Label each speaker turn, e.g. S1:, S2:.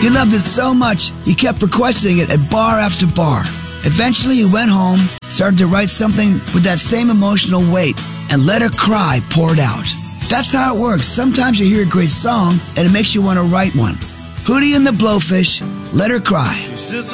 S1: He loved it so much, he kept requesting it at bar after bar. Eventually, he went home, started to write something with that same emotional weight, and Let Her Cry poured out. That's how it works. Sometimes you hear a great song, and it makes you want to write one. Hootie and the Blowfish, Let Her Cry.